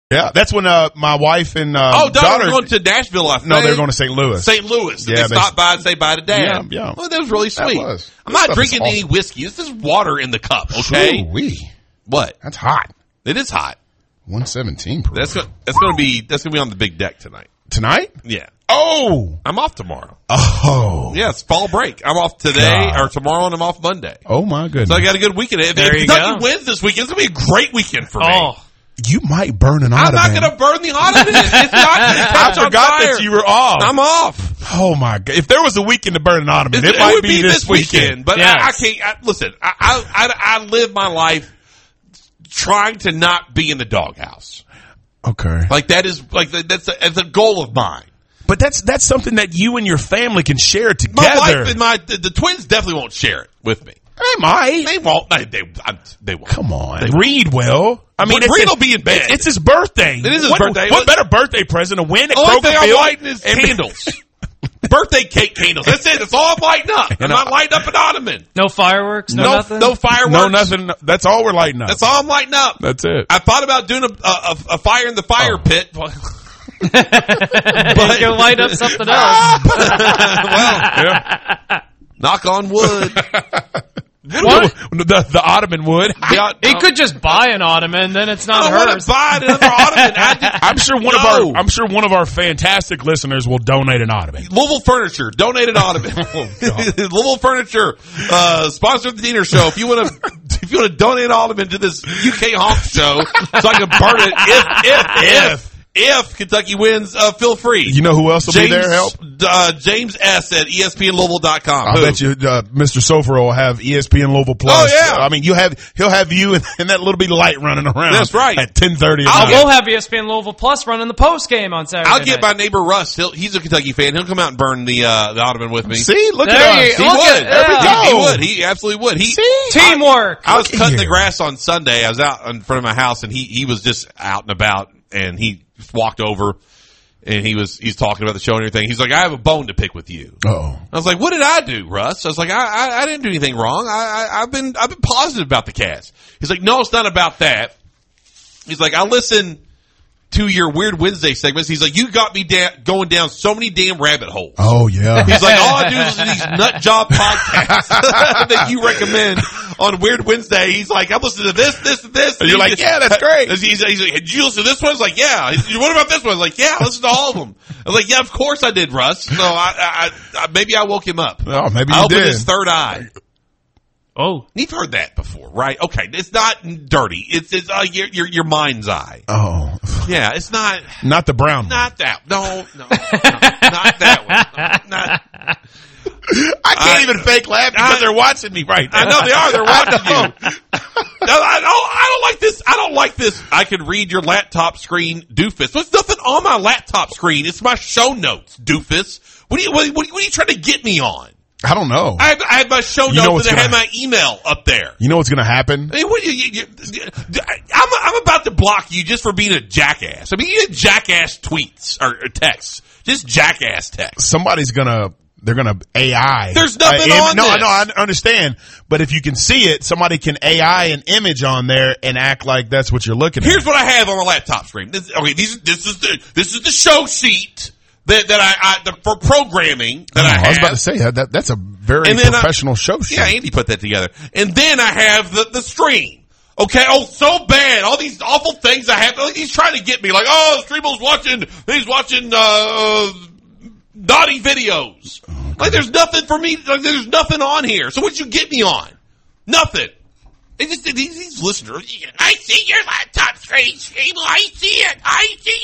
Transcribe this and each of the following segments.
Yeah, that's when my wife and daughter were going to Nashville, I think. No, they were going to St. Louis. St. Louis. Yeah, they stopped by and say bye to Dad. Yeah. Well, that was really sweet. I'm That not drinking any whiskey. This is water in the cup, okay? Ooh-wee. What? That's hot. It is hot. 117 proof. That's going to be on the big deck tonight. Tonight? Yeah. Oh! I'm off tomorrow. Oh. Yeah, it's fall break. I'm off today or tomorrow, and I'm off Monday. Oh, my goodness. So I got a good weekend. If Kentucky wins this weekend, it's going to be a great weekend for me. Oh. You might burn an ottoman. I'm not going to burn the ottoman. It's not going to catch I forgot on fire. that you were off. I'm off. Oh, my God. If there was a weekend to burn an ottoman, it might would be this weekend. But yes. I can't. Listen, I live my life trying to not be in the doghouse. Okay. Like that's a goal of mine. But that's something that you and your family can share together. My wife and the twins definitely won't share it with me. They might. They won't. They won't. Come on. Reed will. I mean, Reed will be in bed. It's his birthday. It is his birthday. What better birthday present to win at The only thing I'm Kroger lighting is candles. Birthday cake candles. That's it. That's all I'm lighting up. I'm not lighting up an ottoman. No fireworks, nothing? No fireworks. No, nothing. That's all we're lighting up. That's all I'm lighting up. That's it. I thought about doing a fire in the fire pit. But you can light up something else. Well, knock on wood. The ottoman would. He could just buy an ottoman, then it's not I want hers. to buy another ottoman. I'm sure one of our fantastic listeners will donate an ottoman. Louisville Furniture, donate an ottoman. Louisville Furniture, sponsor of the Diener Show. If you want to donate an ottoman to this UK honk show, so I can burn it if Kentucky wins, feel free. You know who else will be there? Help. James S. at ESPNLouisville.com. I bet you, Mr. Sofer will have ESPN Louisville Plus. Oh, yeah. I mean, he'll have you and that little bitty light running around. That's right. At 10:30. We'll have ESPN Louisville Plus running the post game on Saturday. I'll get my neighbor Russ. He's a Kentucky fan. He'll come out and burn the ottoman with me. See, look There at you us. go. He Look would. at- There we yeah. go. He would. He absolutely would. Teamwork. I was Look at cutting the here. grass on Sunday. I was out in front of my house, and he was just out and about, and he walked over, and he's talking about the show and everything. He's like, I have a bone to pick with you. Uh-oh. I was like, what did I do, Russ? I was like, I didn't do anything wrong. I've been positive about the Cats. He's like, no, it's not about that. He's like, I listen to your Weird Wednesday segments. He's like, you got me going down so many damn rabbit holes. Oh, yeah. He's like, all I do is listen to these nut job podcasts that you recommend on Weird Wednesday. He's like, I'm listening to this. And you're like, yeah, that's great. He's like, did you listen to this one? I was like, yeah. He's like, what about this one? I was like, yeah, I listened to all of them. I was like, yeah, of course I did, Russ. So I maybe I woke him up. Oh, maybe I you opened did. his third eye. Oh. You've heard that before, right? Okay, it's not dirty. It's your mind's eye. Oh. Yeah, it's not. Not the brown one. Not that. No, not that one. Not. I can't even fake laugh because they're watching me right now. I know they are. They're watching you. No, I don't like this. I don't like this. I can read your laptop screen, doofus. There's nothing on my laptop screen. It's my show notes, doofus. What are you trying to get me on? I don't know. I have my show notes and I have my email up there. You know what's going to happen? I mean, I'm about to block you just for being a jackass. I mean, you had jackass tweets or texts, just jackass texts. They're gonna AI. There's nothing on No, this. no, I understand. But if you can see it, somebody can AI an image on there and act like that's what you're looking at. Here's what I have on my laptop screen. This is the show sheet that for programming that I have. I was about to say that's a very professional show sheet. Yeah, Andy put that together. And then I have the stream. Okay, so bad. All these awful things I have. Like, he's trying to get me. Like, Streemel's watching. He's watching naughty videos. Okay. Like, there's nothing for me. Like, there's nothing on here. So what'd you get me on? Nothing. These listeners. I see your laptop screen, Streemel. I see it. I see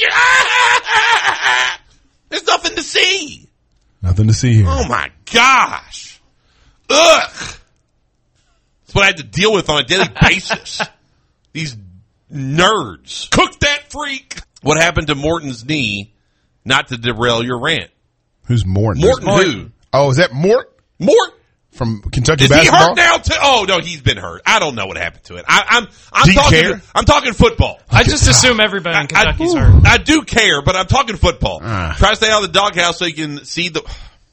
your. There's nothing to see. Nothing to see here. Oh my gosh. Ugh. That's what I had to deal with on a daily basis. These nerds. Cook that freak. What happened to Morton's knee? Not to derail your rant. Who's Morton? Morton who? Oh, is that Mort? Mort? From Kentucky Is basketball? he hurt now too? Oh no, he's been hurt. I don't know what happened to it. Do you care? I'm talking football. I just assume everybody in Kentucky's hurt. I do care, but I'm talking football. Try to stay out of the doghouse so you can see the.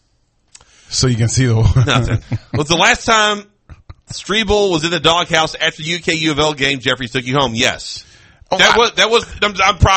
So you can see the nothing. Was the last time Streebel was in the doghouse after UK U of L game? Jeffries took you home. Yes. I'm